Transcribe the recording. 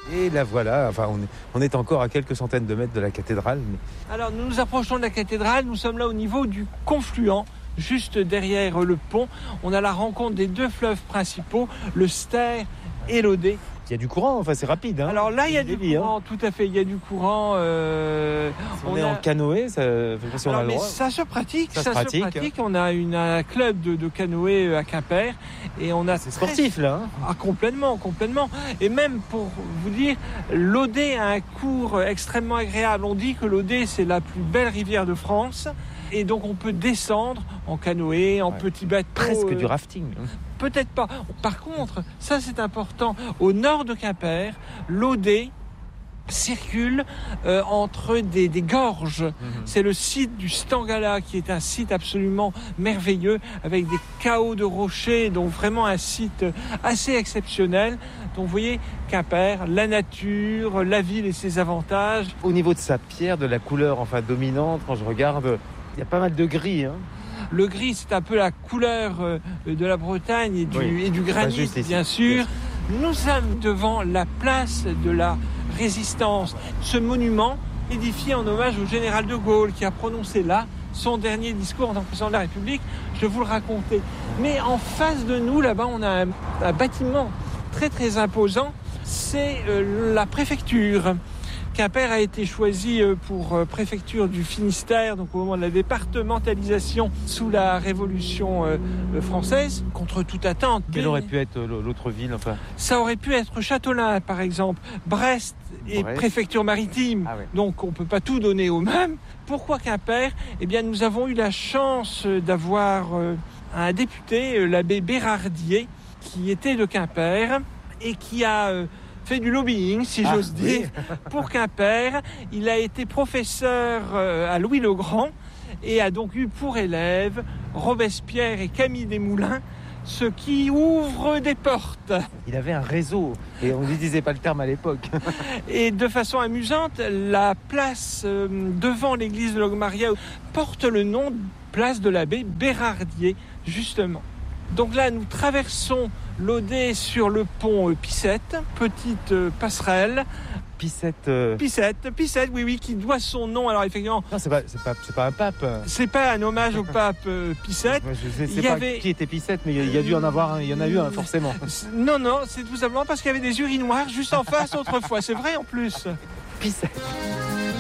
Et là voilà, enfin on est encore à quelques centaines de mètres de la cathédrale. Mais... Alors nous nous approchons de la cathédrale, nous sommes là au niveau du confluent, juste derrière le pont. On a la rencontre des deux fleuves principaux, le Ster et l'Oder. Il y a du courant, enfin c'est rapide. Hein. Alors là, il y a du courant, tout à fait, il y a du courant. Si on est en canoë, ça fait si on a le droit. Ça se pratique, ça se pratique. On a un club de canoë à Quimper. Et on a c'est sportif là. Hein. Ah, complètement. Et même pour vous dire, l'Oder a un cours extrêmement agréable. On dit que l'Oder, c'est la plus belle rivière de France. Et donc on peut descendre en canoë, en petit bateau. Presque du rafting. Peut-être pas. Par contre, ça c'est important, au nord de Quimper, l'Oder circule entre des gorges. C'est le site du Stangala qui est un site absolument merveilleux avec des chaos de rochers, donc vraiment un site assez exceptionnel. Donc vous voyez, Quimper, la nature, la ville et ses avantages. Au niveau de sa pierre, de la couleur enfin dominante, quand je regarde, il y a pas mal de gris. Hein. Le gris, c'est un peu la couleur de la Bretagne et du granit, bien sûr. Nous sommes devant la place de la Résistance. Ce monument, édifié en hommage au général de Gaulle, qui a prononcé là son dernier discours en tant que président de la République. Je vais vous le raconter. Mais en face de nous, là-bas, on a un bâtiment très très imposant. C'est la préfecture. Quimper a été choisi pour préfecture du Finistère, donc au moment de la départementalisation sous la Révolution française, contre toute attente. Quelle aurait pu être l'autre ville enfin... Ça aurait pu être Châteaulin, par exemple. Brest est préfecture maritime, donc on ne peut pas tout donner au même. Pourquoi Quimper ? Eh bien, nous avons eu la chance d'avoir un député, l'abbé Bérardier, qui était de Quimper et qui a... fait du lobbying, si j'ose dire, pour Quimper. Il a été professeur à Louis-le-Grand et a donc eu pour élèves Robespierre et Camille Desmoulins, ce qui ouvre des portes. Il avait un réseau, et on ne disait pas le terme à l'époque. Et de façon amusante, la place devant l'église de Logmaria porte le nom de place de l'abbé Bérardier, justement. Donc là, nous traversons l'Oder sur le pont Pissette, petite passerelle. Pissette, oui, qui doit son nom. Alors effectivement, non, c'est pas un pape. C'est pas un hommage au pape Pissette. Je sais pas qui était Pissette, mais il y a dû en avoir un. Il y en a eu un forcément. Non, c'est tout simplement parce qu'il y avait des urinoirs juste en face autrefois. C'est vrai en plus. Pissette.